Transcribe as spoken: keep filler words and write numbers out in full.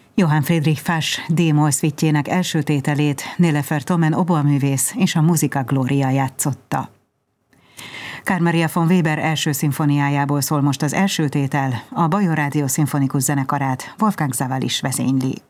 Johann Friedrich Fasch D-moll szvittyének első tételét Nilüfer Tomen oboaművész és a Musica Gloria játszotta. Carl Maria von Weber első szimfoniájából szól most az első tétel, a Bajor Rádió szimfonikus zenekarát Wolfgang Sawallisch vezényli.